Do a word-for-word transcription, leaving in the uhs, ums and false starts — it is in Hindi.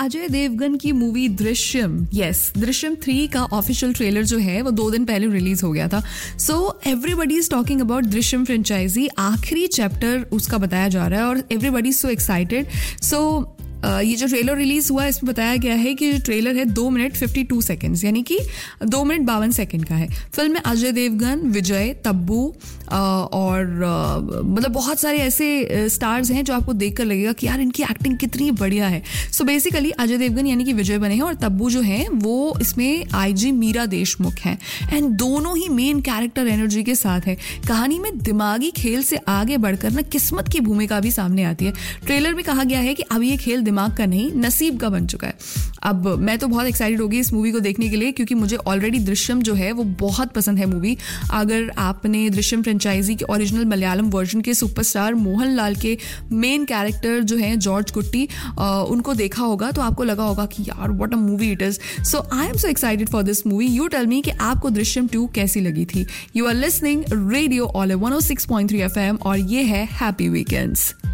अजय देवगन की movie Drishyam, yes Drishyam three का ऑफिशियल ट्रेलर जो है वो दो दिन पहले रिलीज हो गया था. So everybody is talking about Drishyam franchise. आखिरी चैप्टर उसका बताया जा रहा है और everybody is so excited. So Uh, ये जो ट्रेलर रिलीज हुआ है इसमें बताया गया है कि जो ट्रेलर है दो मिनट फिफ्टी टू सेकेंड्स यानी कि दो मिनट बावन सेकेंड का है. फिल्म में अजय देवगन, विजय, तब्बू uh, और uh, मतलब बहुत सारे ऐसे स्टार्स हैं जो आपको देखकर लगेगा कि यार इनकी एक्टिंग कितनी बढ़िया है. सो so बेसिकली अजय देवगन यानी कि विजय बने हैं और तब्बू जो है वो इसमें आईजी मीरा देशमुख हैं एंड दोनों ही मेन कैरेक्टर एनर्जी के साथ है. कहानी में दिमागी खेल से आगे बढ़कर ना किस्मत की भूमिका भी सामने आती है. ट्रेलर में कहा गया है कि अब ये खेल दिमाग का नहीं नसीब का बन चुका है. अब मैं तो बहुत एक्साइटेड हो गई इस मूवी को देखने के लिए क्योंकि मुझे ऑलरेडी दृश्यम जो है वो बहुत पसंद है मूवी. अगर आपने दृश्यम फ्रेंचाइजी के ओरिजिनल मलयालम वर्जन के सुपरस्टार मोहनलाल के मेन कैरेक्टर जो हैं जॉर्ज कुट्टी उनको देखा होगा तो आपको लगा होगा कि यार what a movie it is. So I am so excited for this movie. You tell me कि आपको दृश्यम टू कैसी लगी थी. You are listening radio all one O six point three F M और ये है हैप्पी वीकेंड्स.